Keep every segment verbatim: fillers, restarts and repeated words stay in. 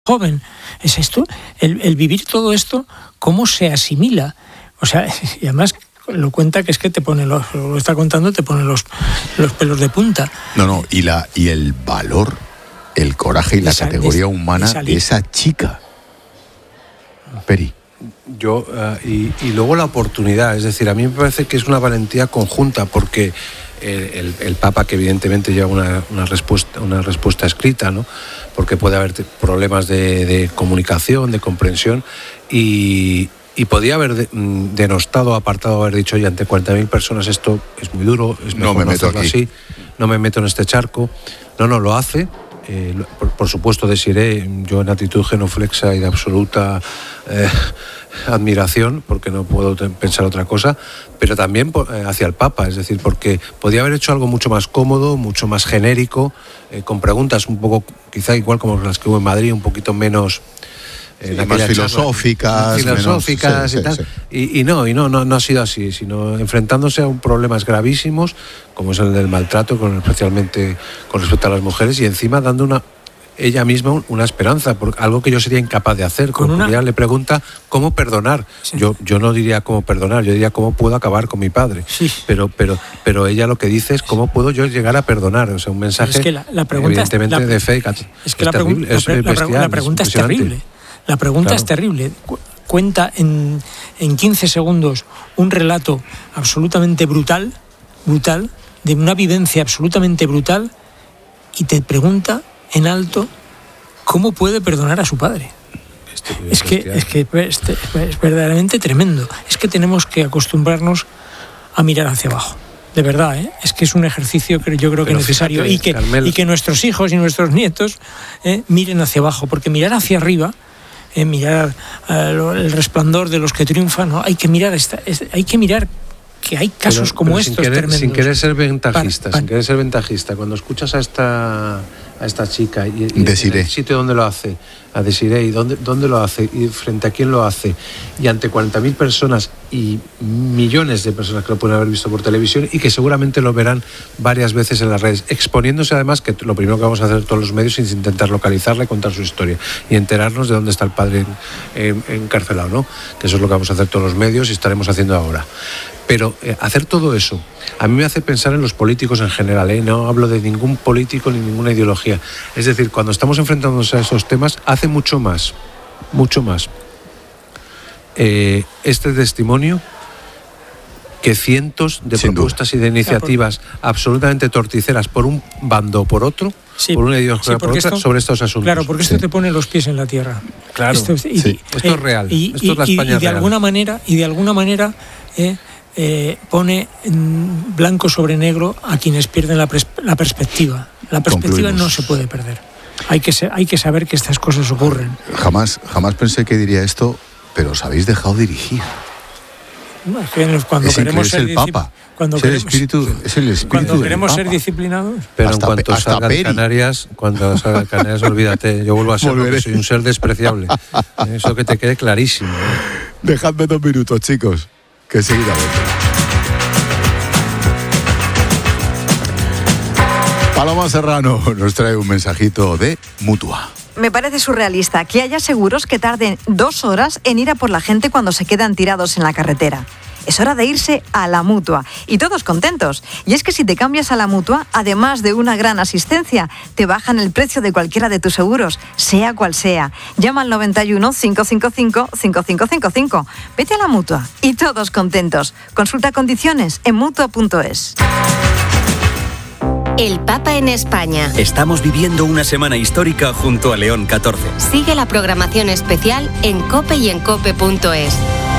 joven. Es esto, el, el vivir todo esto, cómo se asimila. O sea, y además lo cuenta que es que te pone los, lo está contando, te pone los, los pelos de punta. No, no, y la y el valor, el coraje y la esa, categoría de, humana de, de esa chica. Peri. Yo, uh, y, y luego la oportunidad, es decir, a mí me parece que es una valentía conjunta, porque el, el, el Papa, que evidentemente lleva una, una, respuesta, una respuesta escrita, ¿no? Porque puede haber problemas de, de comunicación, de comprensión, y, y podía haber de, denostado, apartado, haber dicho, oye, ante cuarenta mil personas esto es muy duro, es mejor no me no meto hacerlo aquí. así, no me meto en este charco. No, no, lo hace. Eh, por, por supuesto, Desiré, yo en actitud genuflexa y de absoluta eh, admiración, porque no puedo pensar otra cosa, pero también eh, hacia el Papa, es decir, porque podía haber hecho algo mucho más cómodo, mucho más genérico, eh, con preguntas un poco, quizá igual como las que hubo en Madrid, un poquito menos... Sí, más filosóficas, charla, filosóficas menos, sí, y tal. Sí, sí. Y, y no, y no, no, no ha sido así, sino enfrentándose a un problemas gravísimos, como es el del maltrato, con, especialmente con respecto a las mujeres, y encima dando una ella misma una esperanza, por algo que yo sería incapaz de hacer. Con una... Ella le pregunta cómo perdonar. Sí. Yo, yo no diría cómo perdonar, yo diría cómo puedo acabar con mi padre. Sí. Pero, pero, pero ella lo que dice es cómo puedo yo llegar a perdonar. O sea, un mensaje, es que la, la pregunta evidentemente, es, la, de fe. Es que es la, pregun- es la, pre- bestial, la pregunta es, es terrible. La pregunta claro. es terrible. Cuenta en, en quince segundos un relato absolutamente brutal, brutal, de una vivencia absolutamente brutal, y te pregunta en alto cómo puede perdonar a su padre. Este, es, que, es que es, es verdaderamente tremendo. Es que tenemos que acostumbrarnos a mirar hacia abajo. De verdad, ¿eh? Es que es un ejercicio que yo creo que es necesario, fíjate, y, que, Carmel... y que nuestros hijos y nuestros nietos eh, miren hacia abajo, porque mirar hacia arriba, eh, mirar uh, el resplandor de los que triunfan, ¿no? Hay que mirar esta, es, hay que mirar que hay casos pero, como pero estos sin querer, tremendos. Sin querer ser ventajista, para, para... sin querer ser ventajista, cuando escuchas a esta a esta chica y, y en el sitio donde lo hace, a Desiré, y dónde, dónde lo hace, y frente a quién lo hace, y ante cuarenta mil personas y millones de personas que lo pueden haber visto por televisión y que seguramente lo verán varias veces en las redes, exponiéndose además, que lo primero que vamos a hacer todos los medios es intentar localizarla y contar su historia y enterarnos de dónde está el padre en, en, encarcelado, ¿no? Que eso es lo que vamos a hacer todos los medios y estaremos haciendo ahora. Pero eh, hacer todo eso a mí me hace pensar en los políticos en general, ¿eh? No hablo de ningún político ni ninguna ideología. Es decir, cuando estamos enfrentándonos a esos temas, hace mucho más, mucho más eh, este testimonio que cientos de Sin propuestas duda. y de iniciativas claro, por... absolutamente torticeras por un bando o por otro, sí, por una ideología sí, por otra, esto, sobre estos asuntos. Claro, porque esto sí. te pone los pies en la tierra. Claro, esto, y, sí. esto eh, es real, y, esto es la y, España y de real. alguna manera, y de alguna manera... Eh, Eh, pone blanco sobre negro a quienes pierden la, pres- la perspectiva. La perspectiva Concluimos. no se puede perder. Hay que, se- hay que saber que estas cosas ocurren. Jamás, jamás pensé que diría esto, pero os habéis dejado dirigir. No, es que cuando es queremos ser el discipl- Papa. Cuando es, queremos, el espíritu, es el espíritu cuando del queremos Papa. ser disciplinados. Pero hasta, en cuanto hasta salga de Canarias, cuando salga de Canarias, olvídate, yo vuelvo a ser porque soy un ser despreciable. Eso que te quede clarísimo. ¿eh? Dejadme dos minutos, chicos, que seguida vuelvo. Paloma Serrano nos trae un mensajito de Mutua. Me parece surrealista que haya seguros que tarden dos horas en ir a por la gente cuando se quedan tirados en la carretera. Es hora de irse a la Mutua y todos contentos. Y es que si te cambias a la Mutua, además de una gran asistencia, te bajan el precio de cualquiera de tus seguros, sea cual sea. Llama al noventa y uno, cinco cinco cinco, cinco cinco cinco cinco. Vete a la Mutua y todos contentos. Consulta condiciones en mutua punto es. El Papa en España. Estamos viviendo una semana histórica junto a León catorce. Sigue la programación especial en COPE y en cope punto es.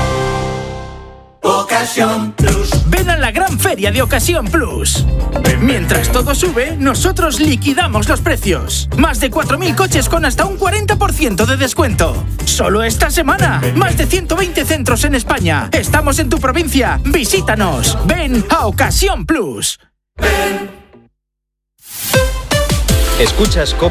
Ocasión Plus. Ven a la gran feria de Ocasión Plus. Mientras todo sube, nosotros liquidamos los precios. Más de cuatro mil coches con hasta un cuarenta por ciento de descuento. Solo esta semana. Más de ciento veinte centros en España. Estamos en tu provincia. Visítanos. Ven a Ocasión Plus. Ven. Escuchas COPE.